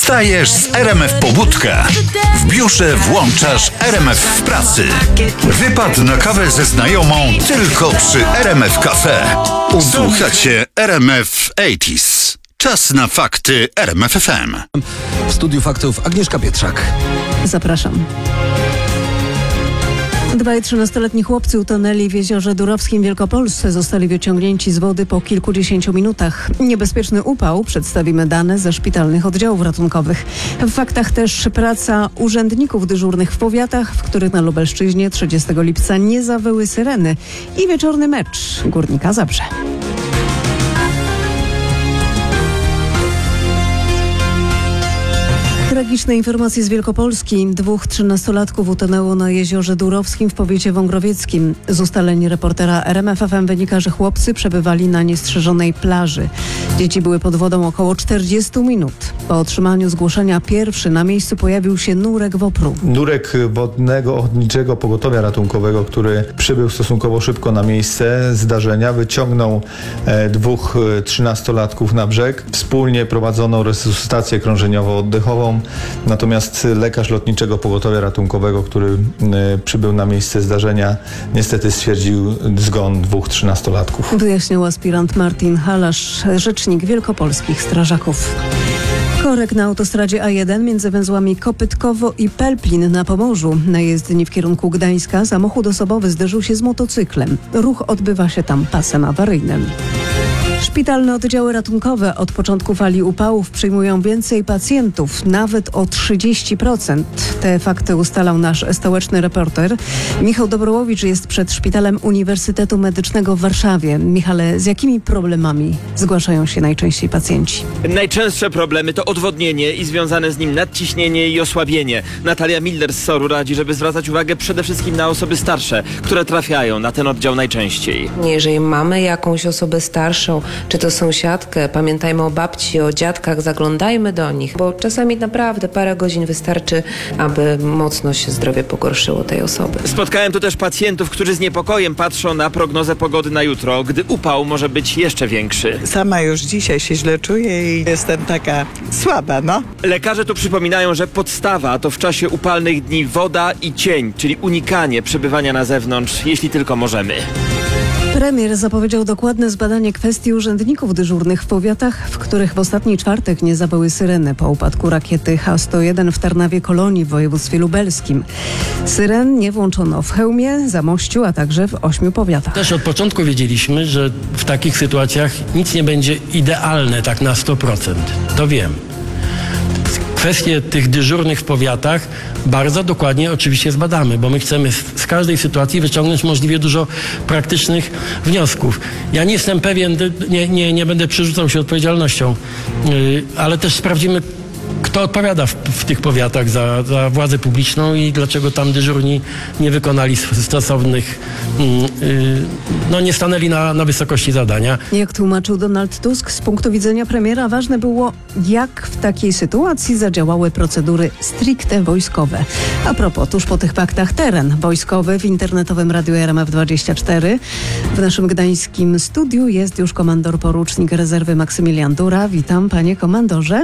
Wstajesz z RMF Pobudka. W biurze włączasz RMF w pracy. Wypad na kawę ze znajomą tylko przy RMF Cafe. Słuchacie RMF 80s. Czas na fakty RMF FM. W studiu faktów Agnieszka Pietrzak. Zapraszam. Dwaj 13-letni chłopcy utonęli w jeziorze Durowskim w Wielkopolsce. Zostali wyciągnięci z wody po kilkudziesięciu minutach. Niebezpieczny upał. Przedstawimy dane ze szpitalnych oddziałów ratunkowych. W faktach też praca urzędników dyżurnych w powiatach, w których na Lubelszczyźnie 30 lipca nie zawyły syreny. I wieczorny mecz Górnika Zabrze. Tragiczne informacje z Wielkopolski. Dwóch 13-latków utonęło na jeziorze Durowskim w powiecie wągrowieckim. Z ustaleń reportera RMF FM wynika, że chłopcy przebywali na niestrzeżonej plaży. Dzieci były pod wodą około 40 minut. Po otrzymaniu zgłoszenia pierwszy na miejscu pojawił się nurek WOPR-u. Nurek Wodnego Ochotniczego Pogotowia Ratunkowego, który przybył stosunkowo szybko na miejsce zdarzenia, wyciągnął dwóch 13-latków na brzeg. Wspólnie prowadzono resuscytację krążeniowo-oddechową. Natomiast lekarz Lotniczego Pogotowia Ratunkowego, który przybył na miejsce zdarzenia, niestety stwierdził zgon dwóch 13-latków. Wyjaśnił aspirant Martin Halasz, rzecznik wielkopolskich strażaków. Korek na autostradzie A1 między węzłami Kopytkowo i Pelplin na Pomorzu. Na jezdni w kierunku Gdańska samochód osobowy zderzył się z motocyklem. Ruch odbywa się tam pasem awaryjnym. Szpitalne oddziały ratunkowe od początku fali upałów przyjmują więcej pacjentów, nawet o 30%. Te fakty ustalał nasz stołeczny reporter. Michał Dobrołowicz jest przed Szpitalem Uniwersytetu Medycznego w Warszawie. Michale, z jakimi problemami zgłaszają się najczęściej pacjenci? Najczęstsze problemy to odwodnienie i związane z nim nadciśnienie i osłabienie. Natalia Miller z SOR-u radzi, żeby zwracać uwagę przede wszystkim na osoby starsze, które trafiają na ten oddział najczęściej. Jeżeli mamy jakąś osobę starszą, czy to sąsiadkę, pamiętajmy o babci, o dziadkach, zaglądajmy do nich, bo czasami naprawdę parę godzin wystarczy, aby mocno się zdrowie pogorszyło tej osoby. Spotkałem tu też pacjentów, którzy z niepokojem patrzą na prognozę pogody na jutro, gdy upał może być jeszcze większy. Sama już dzisiaj się źle czuję i jestem taka słaba, Lekarze tu przypominają, że podstawa to w czasie upalnych dni woda i cień, czyli unikanie przebywania na zewnątrz, jeśli tylko możemy. Premier zapowiedział dokładne zbadanie kwestii urzędników dyżurnych w powiatach, w których w ostatni czwartek nie zawyły syreny po upadku rakiety H-101 w Tarnawie-Kolonii w województwie lubelskim. Syren nie włączono w Chełmie, Zamościu, a także w 8 powiatach. Też od początku wiedzieliśmy, że w takich sytuacjach nic nie będzie idealne tak na 100%. To wiem. Kwestie tych dyżurnych w powiatach bardzo dokładnie oczywiście zbadamy, bo my chcemy z każdej sytuacji wyciągnąć możliwie dużo praktycznych wniosków. Ja nie jestem pewien, nie będę przerzucał się odpowiedzialnością, ale też sprawdzimy, kto odpowiada w tych powiatach za władzę publiczną i dlaczego tam dyżurni nie wykonali stosownych, nie stanęli na wysokości zadania. Jak tłumaczył Donald Tusk, z punktu widzenia premiera ważne było, jak w takiej sytuacji zadziałały procedury stricte wojskowe. A propos, tuż po tych faktach teren wojskowy w internetowym radiu RMF24. W naszym gdańskim studiu jest już komandor porucznik rezerwy Maksymilian Dura. Witam, panie komandorze.